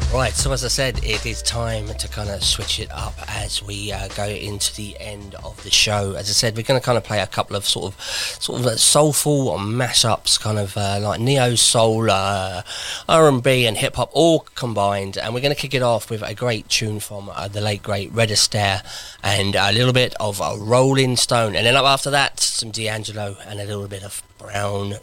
Right, so as I said, it is time to kind of switch it up as we go into the end of the show. As I said, we're going to kind of play a couple of sort of soulful or mash-ups, kind of like neo soul, R&B and hip hop all combined, and we're going to kick it off with a great tune from the late great Red Astaire and a little bit of Rolling Stone, and then up after that some D'Angelo and a little bit of Brown